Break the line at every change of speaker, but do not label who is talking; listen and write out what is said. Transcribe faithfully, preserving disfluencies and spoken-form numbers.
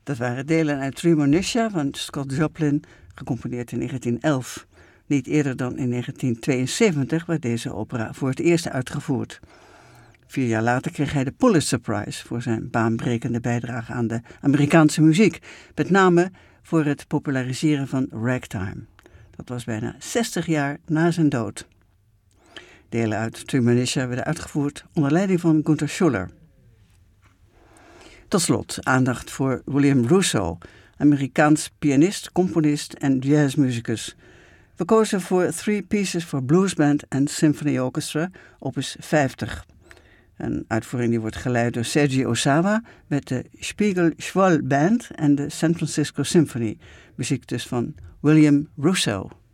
Dat waren delen uit Treemonisha van Scott Joplin, gecomponeerd in negentien elf. Niet eerder dan in negentien tweeënzeventig werd deze opera voor het eerst uitgevoerd. Vier jaar later kreeg hij de Pulitzer Prize voor zijn baanbrekende bijdrage aan de Amerikaanse muziek, met name voor het populariseren van ragtime. Dat was bijna zestig jaar na zijn dood. Delen uit Treemonisha werden uitgevoerd onder leiding van Gunther Schuller. Tot slot aandacht voor William Russo, Amerikaans pianist, componist en jazzmuzikus. We kozen voor Three Pieces for Blues Band and Symphony Orchestra, opus vijftig. Een uitvoering die wordt geleid door Seiji Osawa met de Spiegel-Schwall Band en de San Francisco Symphony. Muziek dus van William Russo.